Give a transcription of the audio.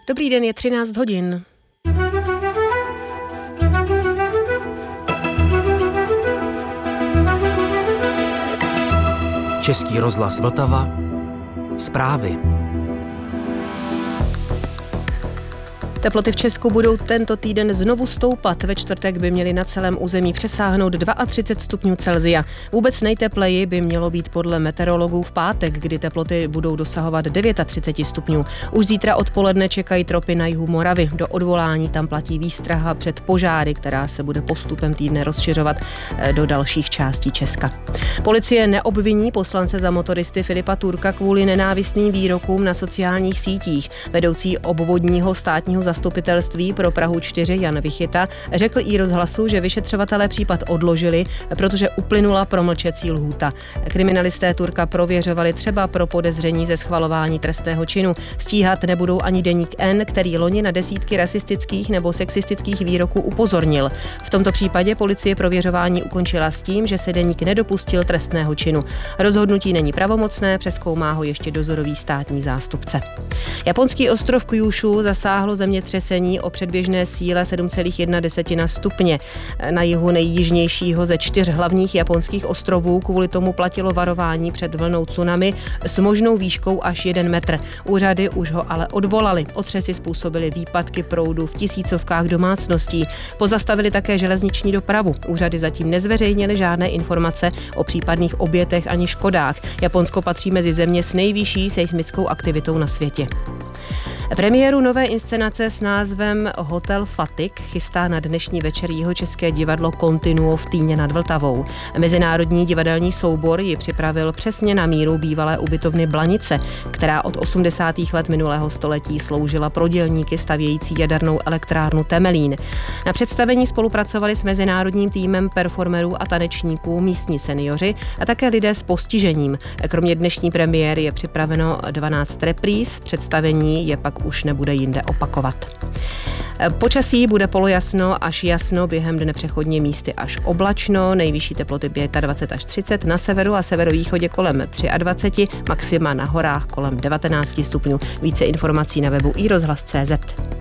Dobrý den, je 13 hodin. Český rozhlas Vltava. Zprávy. Teploty v Česku budou tento týden znovu stoupat. Ve čtvrtek by měly na celém území přesáhnout 32 stupňů Celsia. Vůbec nejtepleji by mělo být podle meteorologů v pátek, kdy teploty budou dosahovat 39 stupňů. Už zítra odpoledne čekají tropy na jihu Moravy. Do odvolání tam platí výstraha před požáry, která se bude postupem týdne rozšiřovat do dalších částí Česka. Policie neobviní poslance za motoristy Filipa Turka kvůli nenávistným výrokům na sociálních sítích. Vedoucí obvodního státního zastupitelství pro Prahu 4 Jan Vichyta řekl iRozhlasu, že vyšetřovatelé případ odložili, protože uplynula promlčecí lhůta. Kriminalisté Turka prověřovali třeba pro podezření ze schvalování trestného činu. Stíhat nebudou ani deník N, který loni na desítky rasistických nebo sexistických výroků upozornil. V tomto případě policie prověřování ukončila s tím, že se deník nedopustil trestného činu. Rozhodnutí není pravomocné, přezkoumá ho ještě dozorový státní zástupce. Japonský ostrov Kjúšú zasáhlo zemětřesení o předběžné síle 7,1 stupně. Na jihu nejjižnějšího ze 4 hlavních japonských ostrovů kvůli tomu platilo varování před vlnou tsunami s možnou výškou až 1 metr. Úřady už ho ale odvolali. Otřesy způsobily výpadky proudu v tisícovkách domácností. Pozastavili také železniční dopravu. Úřady zatím nezveřejnily žádné informace o případných obětech ani škodách. Japonsko patří mezi země s nejvyšší seismickou aktivitou na světě. Premiéru nové inscenace s názvem Hotel Fatik chystá na dnešní večer Jihočeské divadlo Continuo v Týně nad Vltavou. Mezinárodní divadelní soubor ji připravil přesně na míru bývalé ubytovny Blanice, která od 80. let minulého století sloužila pro dělníky stavějící jadernou elektrárnu Temelín. Na představení spolupracovali s mezinárodním týmem performerů a tanečníků místní seniori a také lidé s postižením. Kromě dnešní premiéry je připraveno 12 repríz, představení je pak už nebude jinde opakovat. Počasí bude polojasno až jasno, během dne přechodně místy až oblačno, nejvyšší teploty 25 až 30, na severu a severovýchodě kolem 23, maxima na horách kolem 19 stupňů. Více informací na webu iRozhlas.cz.